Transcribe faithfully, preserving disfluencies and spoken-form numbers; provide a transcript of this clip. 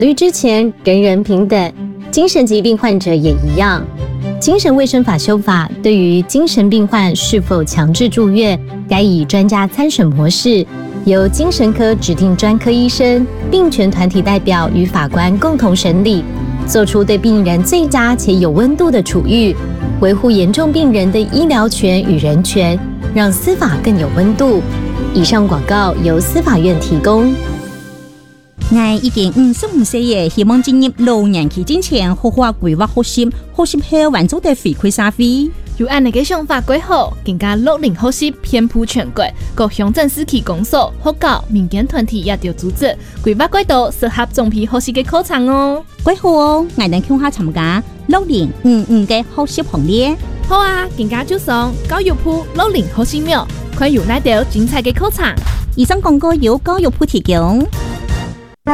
律之前人人平等，精神疾病患者也一样。精神卫生法修法对于精神病患是否强制住院，该以专家参审模式，由精神科指定专科医生、病权团体代表与法官共同审理，做出对病人最佳且有温度的处遇，维护严重病人的医疗权与人权，让司法更有温度。以上广告由司法院提供。 我已经五十五岁嘅，希望进入老年期之前，好好规划学习，学习后完做地回馈社会。 有按你嘅想法规好，更加六零学习遍布全国，各乡镇市区公所、学校、民间团体也要组织规划轨道，适合总批学习嘅课程哦。 规好哦，我哋向下参加六零五五嘅学习行列。 好啊，更加就上教育部六零学习庙，看有哪条精彩嘅课程。 以上广告由教育部提供。